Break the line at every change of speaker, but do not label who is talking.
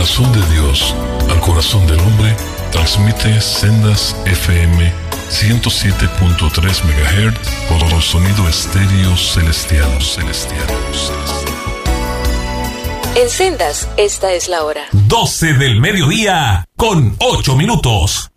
corazón de Dios al corazón del hombre, transmite Sendas FM 107.3 MHz por el sonido estéreo celestial.
En Sendas, esta es la hora.
12 del mediodía, con 8 minutos.